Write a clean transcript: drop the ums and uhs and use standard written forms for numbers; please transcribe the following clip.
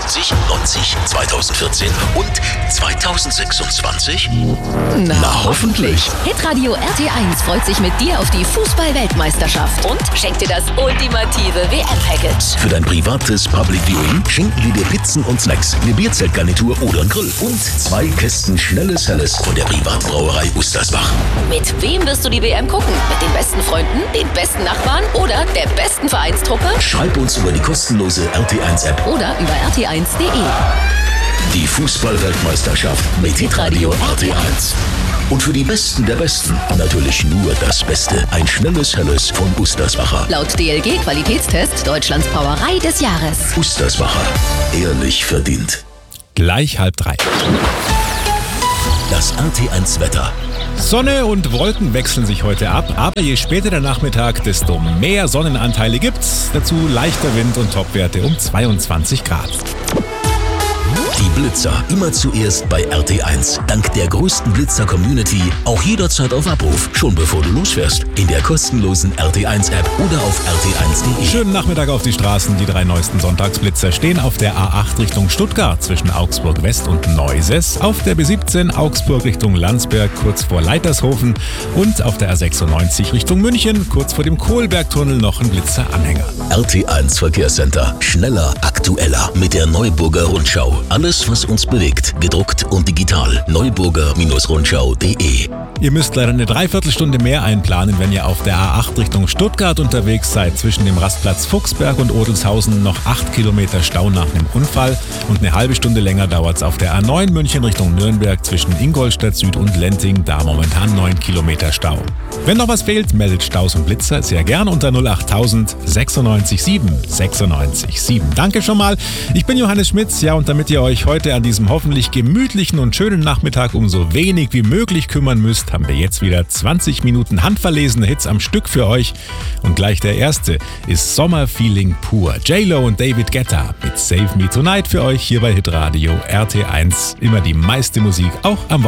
89, 90, 2014 und 2026? Na hoffentlich. Hitradio RT1 freut sich mit dir auf die Fußball-Weltmeisterschaft und schenkt dir das ultimative WM-Package. Für dein privates Public Viewing schenken wir dir Pizzen und Snacks, eine Bierzeltgarnitur oder einen Grill und 2 Kästen schnelles Helles von der Privatbrauerei Ustersbach. Mit wem wirst du die WM gucken? Mit den besten Freunden, den besten Nachbarn oder der besten Vereinstruppe? Schreib uns über die kostenlose RT1-App oder über rt1.de. Die Fußball-Weltmeisterschaft mit Hitradio RT1. Und für die Besten der Besten natürlich nur das Beste. Ein schnelles Helles von Ustersbacher. Laut DLG-Qualitätstest Deutschlands Brauerei des Jahres. Ustersbacher. Ehrlich verdient. Gleich 2:30. Das RT1-Wetter. Sonne und Wolken wechseln sich heute ab, aber je später der Nachmittag, desto mehr Sonnenanteile gibt's. Dazu leichter Wind und Topwerte um 22 Grad. Die Blitzer immer zuerst bei RT1. Dank der größten Blitzer-Community auch jederzeit auf Abruf, schon bevor du losfährst. In der kostenlosen RT1-App oder auf rt1.de. Schönen Nachmittag auf die Straßen. Die 3 neuesten Sonntagsblitzer stehen auf der A8 Richtung Stuttgart zwischen Augsburg West und Neuses, auf der B17 Augsburg Richtung Landsberg kurz vor Leitershofen und auf der A96 Richtung München kurz vor dem Kohlbergtunnel noch ein Blitzer-Anhänger. RT1 Verkehrscenter. Schneller, aktueller mit der Neuburger Rundschau. Alles, was uns bewegt, gedruckt und digital. Neuburger-Rundschau.de. Ihr müsst leider eine Dreiviertelstunde mehr einplanen, wenn ihr auf der A8 Richtung Stuttgart unterwegs seid. Zwischen dem Rastplatz Fuchsberg und Odelshausen noch 8 Kilometer Stau nach einem Unfall und eine halbe Stunde länger dauert es auf der A9 München Richtung Nürnberg zwischen Ingolstadt Süd und Lenting, da momentan 9 Kilometer Stau. Wenn noch was fehlt, meldet Staus und Blitzer sehr gern unter 08000 96 7 96 7. Danke schon mal. Ich bin Johannes Schmitz, ja, und damit ihr euch heute an diesem hoffentlich gemütlichen und schönen Nachmittag um so wenig wie möglich kümmern müsst, haben wir jetzt wieder 20 Minuten handverlesene Hits am Stück für euch. Und gleich der erste ist Sommerfeeling pur. J-Lo und David Guetta mit Save Me Tonight für euch hier bei Hitradio RT1. Immer die meiste Musik, auch am Wochenende.